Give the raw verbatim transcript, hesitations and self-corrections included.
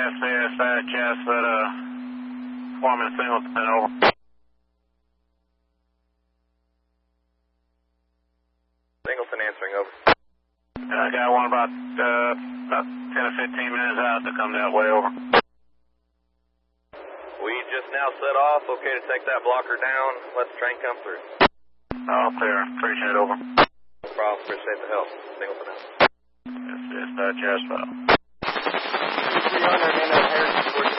S C S Dispatch, that, uh, Foreman Singleton, over. Singleton answering, over. I got one about, uh, about ten or fifteen minutes out to come that way, over. We just now set off. Okay to take that blocker down. Let the train come through. All clear. Appreciate it, over. No problem. Appreciate the help. Singleton out. S C S Dispatch, yes, three hundred in at Harrisonburg.